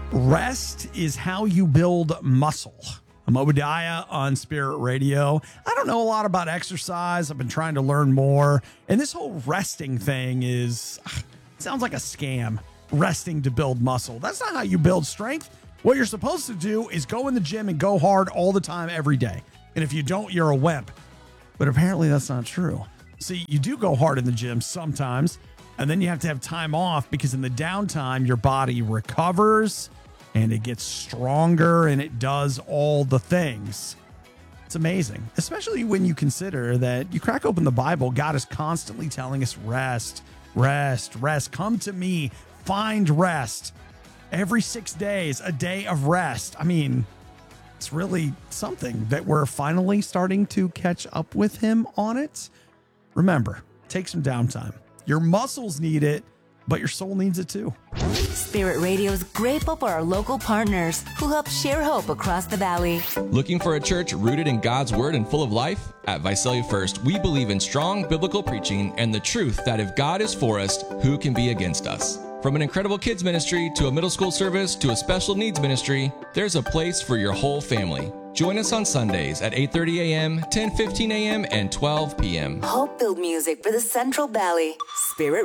Rest is how you build muscle. I'm Obadiah on Spirit Radio. I don't know a lot about exercise. I've been trying to learn more. And this whole resting thing sounds like a scam. Resting to build muscle. That's not how you build strength. What you're supposed to do is go in the gym and go hard all the time, every day. And if you don't, you're a wimp. But apparently that's not true. See, you do go hard in the gym sometimes, and then you have to have time off because in the downtime, your body recovers and it gets stronger and it does all the things. It's amazing, especially when you consider that you crack open the Bible, God is constantly telling us rest, rest, rest. Come to me, find rest. Every 6 days, a day of rest. I mean, it's really something that we're finally starting to catch up with him on it. Remember, take some downtime. Your muscles need it, but your soul needs it too. Spirit Radio is grateful for our local partners who help share hope across the valley. Looking for a church rooted in God's word and full of life? At Visalia First, we believe in strong biblical preaching and the truth that if God is for us, who can be against us? From an incredible kids ministry to a middle school service to a special needs ministry, there's a place for your whole family. Join us on Sundays at 8:30 a.m., 10:15 a.m., and 12 p.m. Hope-filled music for the Central Valley. Spirit